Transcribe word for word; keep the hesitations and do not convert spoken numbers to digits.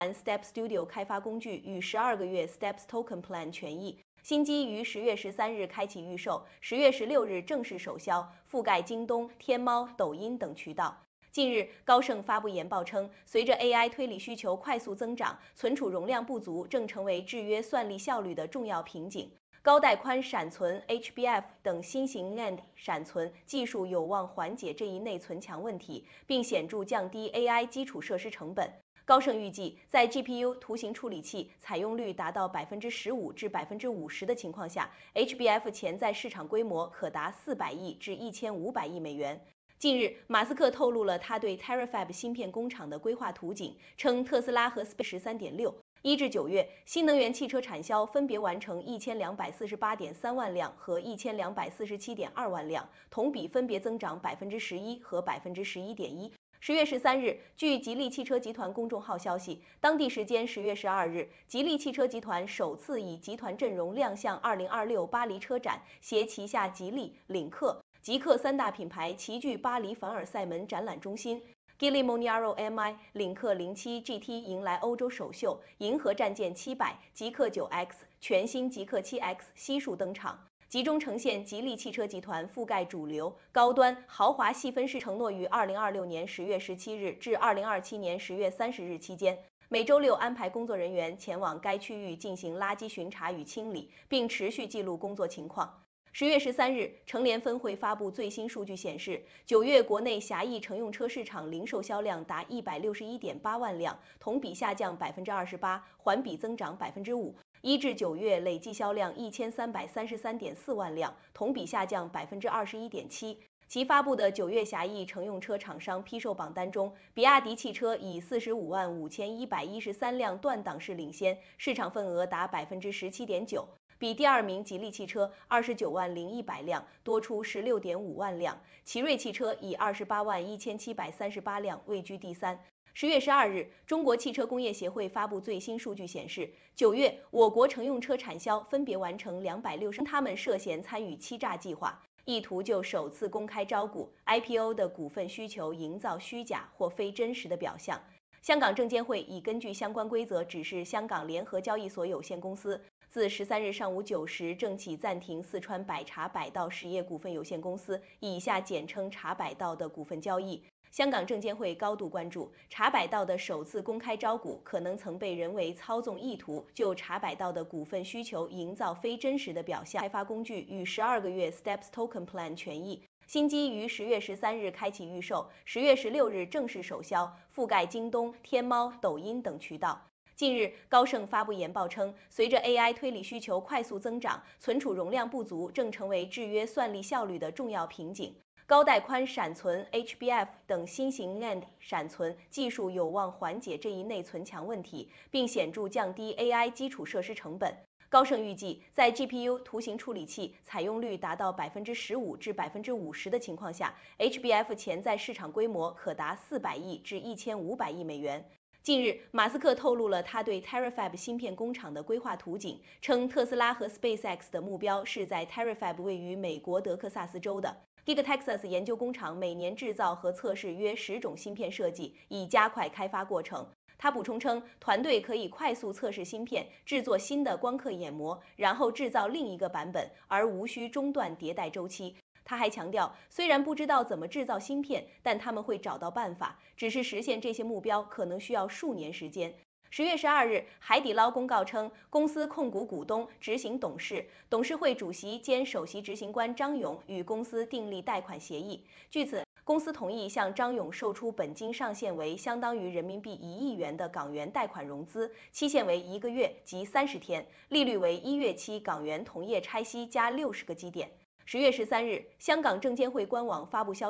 Step Studio 开发工具逾十二个月 Steps Token Plan 权益，新机于十月十三日开启预售，十月十六日正式首销，覆盖京东、天猫、抖音等渠道。近日，高盛发布研报称，随着 A I 推理需求快速增长，存储容量不足正成为制约算力效率的重要瓶颈。高带宽闪存 H B F 等新型 N A N D 闪存技术有望缓解这一内存强问题，并显著降低 A I 基础设施成本。高盛预计，在 G P U 图形处理器采用率达到百分之十五至百分之五十的情况下 ，H B F 潜在市场规模可达四百亿至一千五百亿美元。近日，马斯克透露了他对 Terafab 芯片工厂的规划图景，称特斯拉和 Space 十三点六。一至九月，新能源汽车产销分别完成一千两百四十八点三万辆和一千两百四十七点二万辆，同比分别增长百分之十一和百分之十一点一。十月十三日，据吉利汽车集团公众号消息，当地时间十月十二日，吉利汽车集团首次以集团阵容亮相二零二六巴黎车展，携旗下吉利、领克、极氪三大品牌齐聚巴黎凡尔赛门展览中心。Geely Monaro M I、领克零七 G T 迎来欧洲首秀，银河战舰七百、极氪九 X、全新极氪七 X 悉数登场。集中呈现吉利汽车集团覆盖主流、高端、豪华细分市，承诺于二零二六年十月十七日至二零二七年十月三十日期间，每周六安排工作人员前往该区域进行垃圾巡查与清理，并持续记录工作情况。十月十三日，成联分会发布最新数据显示，九月国内狭义乘用车市场零售销量达一百六十一点八万辆，同比下降百分之二十八，环比增长百分之五。一至九月累计销量一千三百三十三点四万辆，同比下降百分之二十一点七。其发布的九月狭义乘用车厂商批售榜单中，比亚迪汽车以四十五万五千一百一十三辆断档式领先，市场份额达百分之十七点九，比第二名吉利汽车二十九万零一百辆多出十六点五万辆，奇瑞汽车以二十八万一千七百三十八辆位居第三。十月十二日，中国汽车工业协会发布最新数据显示，九月我国乘用车产销分别完成两百六十，他们涉嫌参与欺诈计划，意图就首次公开招股 I P O 的股份需求营造虚假或非真实的表象。香港证监会已根据相关规则指示香港联合交易所有限公司，自十三日上午九时正起暂停四川百茶百道实业股份有限公司（以下简称茶百道）的股份交易。香港证监会高度关注茶百道的首次公开招股可能曾被人为操纵，意图就茶百道的股份需求营造非真实的表象。开发工具逾十二个月 Steps Token Plan 权益，新机于十月十三日开启预售，十月十六日正式首销，覆盖京东、天猫、抖音等渠道。近日，高盛发布研报称，随着 A I 推理需求快速增长，存储容量不足正成为制约算力效率的重要瓶颈。高带宽闪存 H B F 等新型 N A N D 闪存技术有望缓解这一内存强问题，并显著降低 A I 基础设施成本。高盛预计，在 G P U 图形处理器采用率达到百分之十五至百分之五十的情况下 ，H B F 潜在市场规模可达四百亿至一千五百亿美元。近日，马斯克透露了他对 Terafab 芯片工厂的规划图景，称特斯拉和 SpaceX 的目标是在 Terafab 位于美国德克萨斯州的 Gigatexas 研究工厂每年制造和测试约十种芯片设计，以加快开发过程。他补充称，团队可以快速测试芯片，制作新的光刻眼膜，然后制造另一个版本，而无需中断迭代周期。他还强调，虽然不知道怎么制造芯片，但他们会找到办法，只是实现这些目标可能需要数年时间。十月十二日，海底捞公告称，公司控股股东、执行董事、董事会主席兼首席执行官张勇与公司订立贷款协议。据此，公司同意向张勇售出本金上限为相当于人民币一亿元的港元贷款融资，期限为一个月及三十天，利率为一月期港元同业拆息加六十个基点。十月十三日，香港证监会官网发布消息。